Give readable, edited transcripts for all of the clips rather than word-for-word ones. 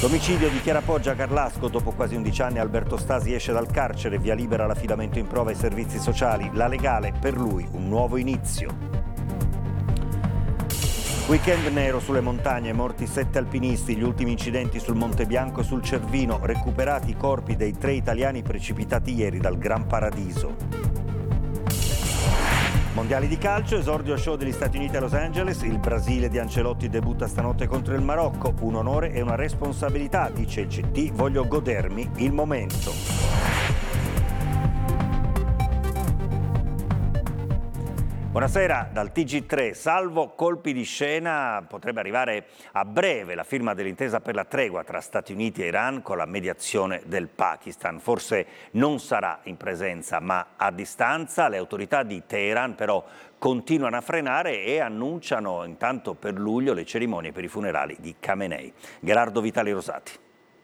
L'omicidio di Chiara Poggia a Carlasco. Dopo quasi 11 anni Alberto Stasi esce dal carcere, via libera l'affidamento in prova ai servizi sociali. La legale, per lui un nuovo inizio. Weekend nero sulle montagne, morti 7 alpinisti, gli ultimi incidenti sul Monte Bianco e sul Cervino, recuperati i corpi dei 3 italiani precipitati ieri dal Gran Paradiso. Mondiali di calcio, esordio show degli Stati Uniti a Los Angeles, il Brasile di Ancelotti debutta stanotte contro il Marocco, un onore e una responsabilità, dice il CT, voglio godermi il momento. Buonasera dal TG3, salvo colpi di scena potrebbe arrivare a breve la firma dell'intesa per la tregua tra Stati Uniti e Iran con la mediazione del Pakistan. Forse non sarà in presenza ma a distanza. Le autorità di Teheran però continuano a frenare e annunciano intanto per luglio le cerimonie per i funerali di Khamenei. Gerardo Vitali Rosati.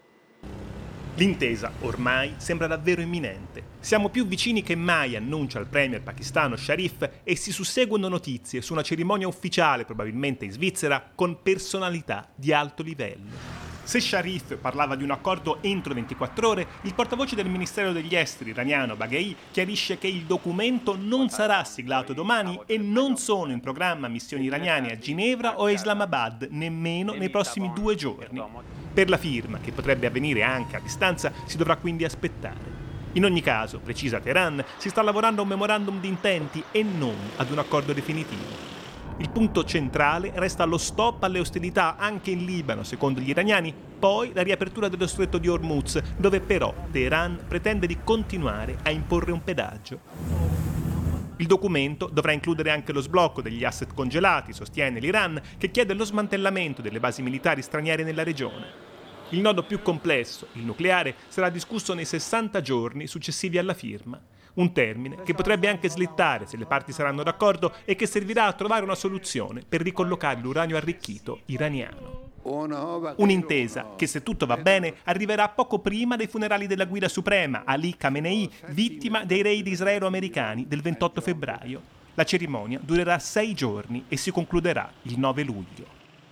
L'intesa ormai sembra davvero imminente. Siamo più vicini che mai, annuncia il premier pakistano Sharif, e si susseguono notizie su una cerimonia ufficiale, probabilmente in Svizzera, con personalità di alto livello. Se Sharif parlava di un accordo entro 24 ore, il portavoce del Ministero degli Esteri iraniano Baghei chiarisce che il documento non sarà siglato domani e non sono in programma missioni iraniane a Ginevra o a Islamabad, nemmeno nei prossimi 2 giorni. Per la firma, che potrebbe avvenire anche a distanza, si dovrà quindi aspettare. In ogni caso, precisa Teheran, si sta lavorando a un memorandum di intenti e non ad un accordo definitivo. Il punto centrale resta lo stop alle ostilità anche in Libano, secondo gli iraniani, poi la riapertura dello stretto di Hormuz, dove però Teheran pretende di continuare a imporre un pedaggio. Il documento dovrà includere anche lo sblocco degli asset congelati, sostiene l'Iran, che chiede lo smantellamento delle basi militari straniere nella regione. Il nodo più complesso, il nucleare, sarà discusso nei 60 giorni successivi alla firma. Un termine che potrebbe anche slittare se le parti saranno d'accordo e che servirà a trovare una soluzione per ricollocare l'uranio arricchito iraniano. Un'intesa che, se tutto va bene, arriverà poco prima dei funerali della guida suprema, Ali Khamenei, vittima dei raid israelo-americani del 28 febbraio. La cerimonia durerà 6 giorni e si concluderà il 9 luglio.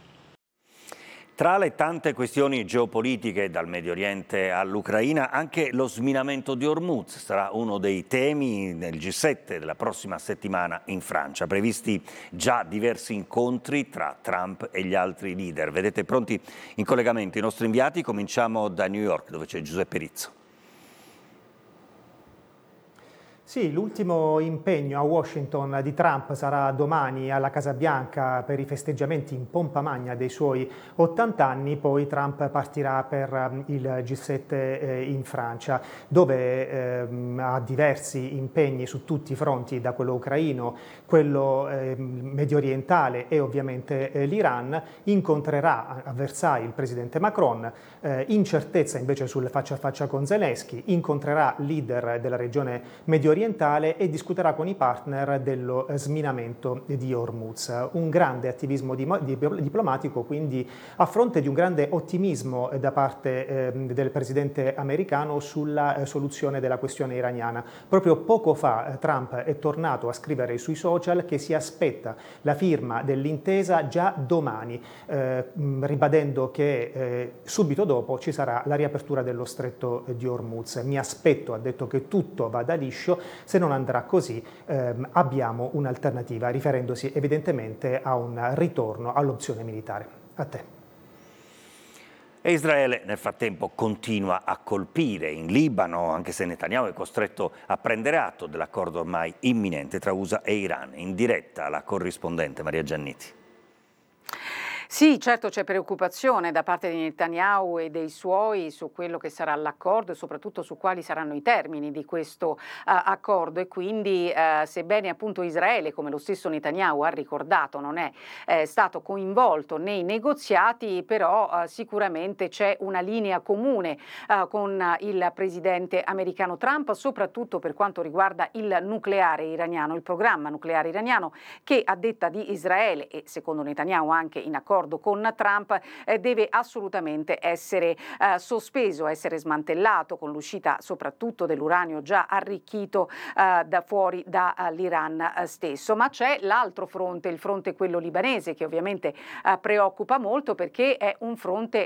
Tra le tante questioni geopolitiche, dal Medio Oriente all'Ucraina, anche lo sminamento di Hormuz sarà uno dei temi nel G7 della prossima settimana in Francia. Previsti già diversi incontri tra Trump e gli altri leader. Vedete pronti in collegamento i nostri inviati. Cominciamo da New York, dove c'è Giuseppe Rizzo. Sì, l'ultimo impegno a Washington di Trump sarà domani alla Casa Bianca per i festeggiamenti in pompa magna dei suoi 80 anni, poi Trump partirà per il G7 in Francia, dove ha diversi impegni su tutti i fronti, da quello ucraino, quello medio orientale e ovviamente l'Iran. Incontrerà a Versailles il presidente Macron, incertezza invece sul faccia a faccia con Zelensky, incontrerà leader della regione medio orientale e discuterà con i partner dello sminamento di Hormuz. Un grande attivismo diplomatico, quindi, a fronte di un grande ottimismo da parte del presidente americano sulla soluzione della questione iraniana. Proprio poco fa Trump è tornato a scrivere sui social che si aspetta la firma dell'intesa già domani, ribadendo che subito dopo ci sarà la riapertura dello stretto di Hormuz. Mi aspetto, ha detto, che tutto vada liscio. Se non andrà così abbiamo un'alternativa, riferendosi evidentemente a un ritorno all'opzione militare. A te. E Israele nel frattempo continua a colpire in Libano, anche se Netanyahu è costretto a prendere atto dell'accordo ormai imminente tra USA e Iran. In diretta la corrispondente Maria Gianniti. Sì, certo c'è preoccupazione da parte di Netanyahu e dei suoi su quello che sarà l'accordo e soprattutto su quali saranno i termini di questo accordo, e quindi sebbene appunto Israele, come lo stesso Netanyahu ha ricordato, non è stato coinvolto nei negoziati, però sicuramente c'è una linea comune con il presidente americano Trump, soprattutto per quanto riguarda il nucleare iraniano, il programma nucleare iraniano, che a detta di Israele e secondo Netanyahu anche in accordo con Trump deve assolutamente essere sospeso, essere smantellato, con l'uscita soprattutto dell'uranio già arricchito da fuori dall'Iran stesso. Ma c'è l'altro fronte, il fronte quello libanese, che ovviamente preoccupa molto, perché è un fronte